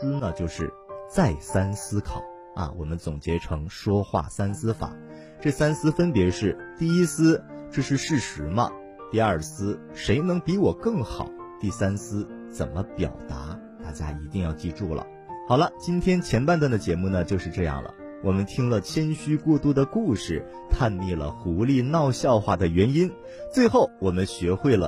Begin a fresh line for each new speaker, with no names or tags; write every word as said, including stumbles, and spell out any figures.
思呢，就是再三思考啊，我们总结成说话三思法。这三思分别是：第一思，这是事实吗？第二思，谁能比我更好？第三思，怎么表达？大家一定要记住了。好了，今天前半段的节目呢就是这样了。我们听了谦虚过度的故事，探秘了狐狸闹笑话的原因，最后我们学会了